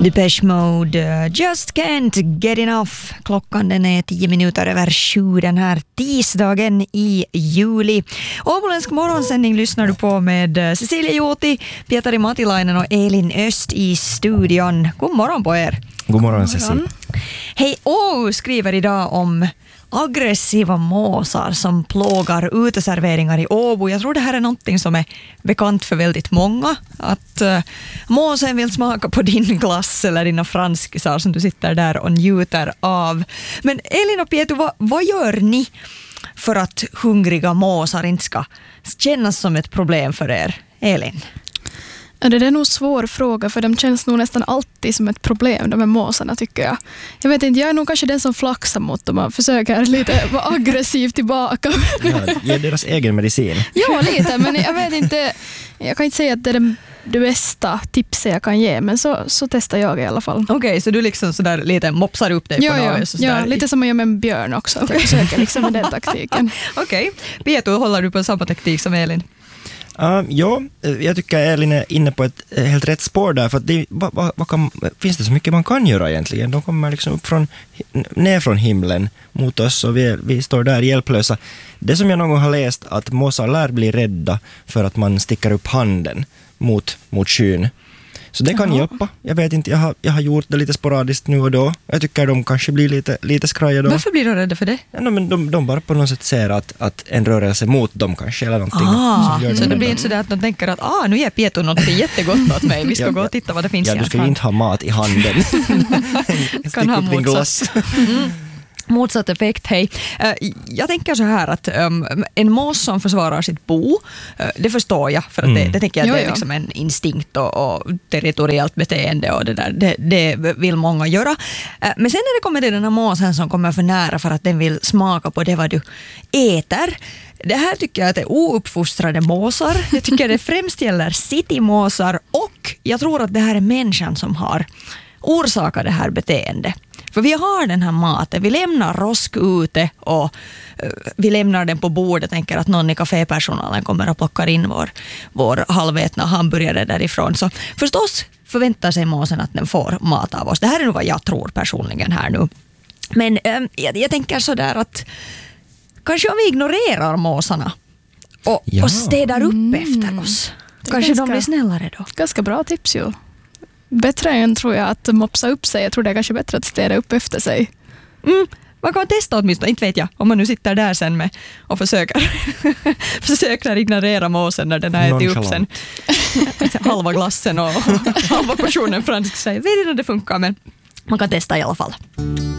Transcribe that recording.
Depeche Mode, Just Can't Get Enough. Klockan den är 10 minuter över 7 den här tisdagen i juli. Åboländsk morgonsändning lyssnar du på med Cecilia Joti, Pietari Matilainen och Elin Öst i studion. God morgon på er. God morgon Cecilia. Hej, skriver idag om aggressiva måsar som plågar uteserveringar i Åbo. Jag tror det här är någonting som är bekant för väldigt många. Att måsen vill smaka på din glass eller dina franskisar som du sitter där och njuter av. Men Elin och Pietu, vad gör ni för att hungriga måsar inte ska kännas som ett problem för er? Elin? Det är nog en svår fråga, för de känns nog nästan alltid som ett problem, de här måsarna, tycker jag. Jag vet inte, jag är nog kanske den som flaxar mot dem och försöker lite vara aggressiv tillbaka. Ja, ge deras egen medicin. Ja, lite, men jag vet inte, jag kan inte säga att det är det bästa tipset jag kan ge, men så testar jag i alla fall. Okej, så du liksom sådär lite mopsar upp dig på något vis? Ja, lite som man gör med en björn också, att jag försöker liksom med den taktiken. Okej, Pietu, håller du på samma taktik som Elin? Ja, jag tycker Elin är inne på ett helt rätt spår där, för att finns det så mycket man kan göra egentligen? De kommer liksom upp ner från himlen mot oss och vi står där hjälplösa. Det som jag någon gång har läst, att måsar lär bli rädda för att man stickar upp handen mot skyn. Så det kan hjälpa. Jag vet inte, jag har gjort det lite sporadiskt nu och då. Jag tycker de kanske blir lite skraja då. Varför blir de rädda för det? Ja, men de bara på något sätt ser att en rörelse mot dem kanske eller någonting. Som gör så det blir inte så där att de tänker att nu ger Pietu något jättegott åt mig. Vi ska gå och titta vad det finns i du ska ju inte ha mat i handen. Kan ha motsatt. Motsatt effekt, hej. Jag tänker så här att en mås som försvarar sitt bo, det förstår jag, för att det tänker jag att det är liksom en instinkt och territoriellt beteende och det vill många göra. Men sen när det kommer till den här måsen som kommer för nära för att den vill smaka på det vad du äter, det här tycker jag att det är ouppfostrade måsar. Jag tycker det främst gäller citymåsar, och jag tror att det här är människan som har orsakat det här beteendet. För vi har den här maten, vi lämnar rosk ute och vi lämnar den på bordet, tänker att någon i kafépersonalen kommer och plockar in vår halvätna hamburgare därifrån. Så förstås förväntar sig måsen att den får mat av oss. Det här är nog vad jag tror personligen här nu. Men jag tänker så där att kanske om vi ignorerar måsarna och städar upp efter oss, kanske de blir snällare då. Ganska bra tips ju. Bättre än, tror jag, att mopsa upp sig. Jag tror det är kanske bättre att städa upp efter sig. Man kan testa åtminstone, inte vet jag, om man nu sitter där sen med och försöker ignorera måsen när den har ätit upp sen halva glassen och halva portionen fransk. Jag vet inte om det funkar, men man kan testa i alla fall.